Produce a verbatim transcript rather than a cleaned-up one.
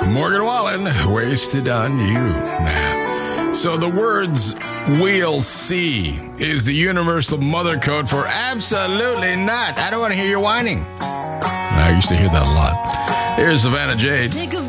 Morgan Wallen, Wasted on You. Nah. So the words "we'll see" is the universal mother code for absolutely not. I don't want to hear you whining. I used to hear that a lot. Here's Savannah Jade.